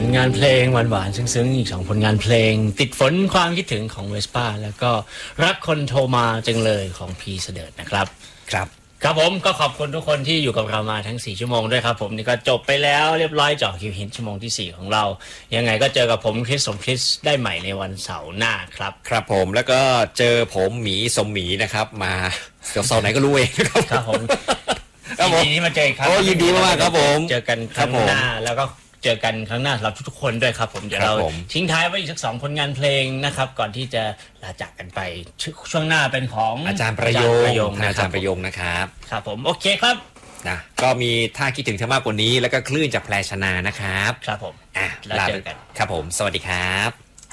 ลงานเพลงหวานๆซึ้งๆอีก2ผลงานเพลงติดฝนความคิดถึงของเวสป้าแล้วก็รักคนโทรมาจังเลยของพีเสดิร์ดนะครับครับผมก็ขอบคุณทุกคนที่อยู่กับเรามาทั้ง4ชั่วโมงด้วยครับผมนี่ก็จบไปแล้วเรียบร้อยเจาะคิวฮิตชั่วโมงที่4ของเรายังไงก็เจอกับผมคริสสมคริสได้ใหม่ในวันเสาร์หน้าครับผมแล้วก็เจอผมหมีสมหมีนะครับมาเดี๋ยวเสาร์ไหนก็รู้เองครับผมยินดีที่มาเจออีกครับยินดีมากครับผมเจอกันครั้งหน้าแล้วก็เจอกันครั้งหน้าสำหรับทุกๆคนด้วยครับผมเดี๋ยวเราทิ้งท้ายไว้อีกสัก2ผลงานเพลงนะครับก่อนที่จะลาจากกันไปช่วงหน้าเป็นของอาจารย์ประโยงนะครับครับผมโอเคครับนะก็มีท่าคิดถึงเธอมากกว่านี้แล้วก็คลื่นจากแพรชนานะครับครับผมแล้วเจอกันครับผมสวัสดีครับ